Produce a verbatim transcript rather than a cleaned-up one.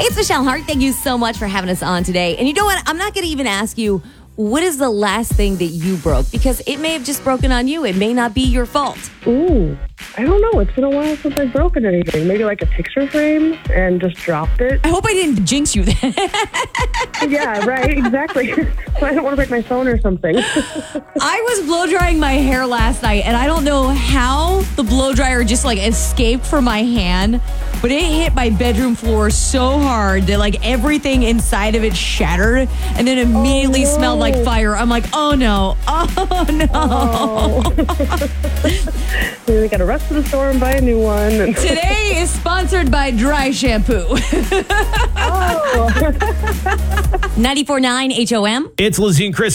Hey, it's Michelle Hart. Thank you so much for having us on today. And you know what? I'm not going to even ask you, what is the last thing that you broke? Because it may have just broken on you. It may not be your fault. Ooh, I don't know. It's been a while since I've broken anything. Maybe like a picture frame and just dropped it. I hope I didn't jinx you then. Yeah, right. Exactly. So I don't want to break my phone or something. I was blow drying my hair last night, and I don't know how the blow dryer just like escaped from my hand, but it hit my bedroom floor so hard that like everything inside of it shattered, and then immediately Oh, no. smelled like fire. I'm like, oh no, oh no. Oh. We got to rush to the store and buy a new one. And Today is sponsored by Dry Shampoo. oh. ninety-four point nine H O M. It's Lizzie and Chris.